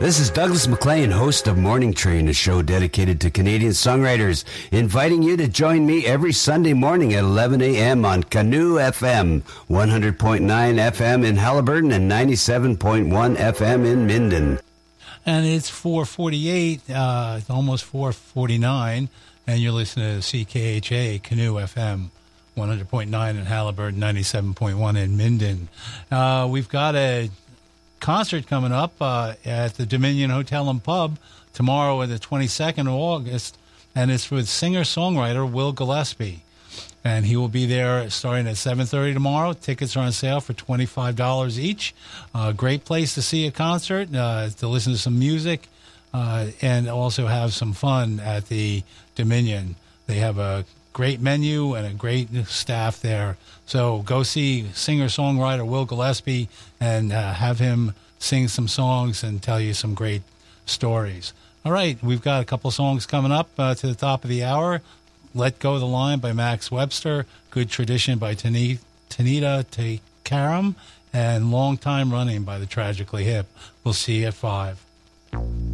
This is Douglas MacLean, host of Morning Train, a show dedicated to Canadian songwriters, inviting you to join me every Sunday morning at 11 a.m. on Canoe FM, 100.9 FM in Haliburton and 97.1 FM in Minden. And it's 4:48, almost 4:49, and you're listening to CKHA, Canoe FM, 100.9 in Haliburton, 97.1 in Minden. We've got a concert coming up at the Dominion Hotel and Pub tomorrow, the 22nd of August, and it's with singer-songwriter Will Gillespie. And he will be there starting at 7:30 tomorrow. Tickets are on sale for $25 each. Great place to see a concert, to listen to some music, and also have some fun at the Dominion. They have a great menu and a great staff there. So go see singer-songwriter Will Gillespie and have him sing some songs and tell you some great stories. All right, we've got a couple songs coming up to the top of the hour. Let Go the Line by Max Webster, Good Tradition by Tanita Tekaram, and Long Time Running by the Tragically Hip. We'll see you at 5.